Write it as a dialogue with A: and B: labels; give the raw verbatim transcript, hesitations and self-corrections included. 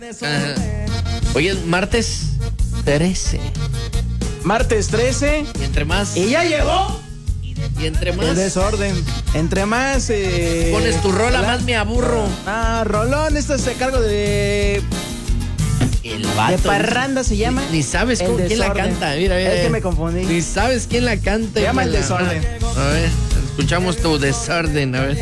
A: Ajá. Hoy es martes trece.
B: Martes trece.
A: Y entre más.
B: Y ya llegó.
A: Y entre más.
B: El desorden. Entre más. Eh,
A: pones tu rola,
B: la...
A: más me aburro.
B: Ah, Rolón, esto es a cargo de.
A: El vato.
B: De Parranda se llama.
A: Ni, ni sabes cómo, quién la canta. Mira, mira.
B: Es que me confundí.
A: Ni sabes quién la canta.
B: Se llama El
A: la...
B: Desorden.
A: A ver, escuchamos tu desorden, a ver.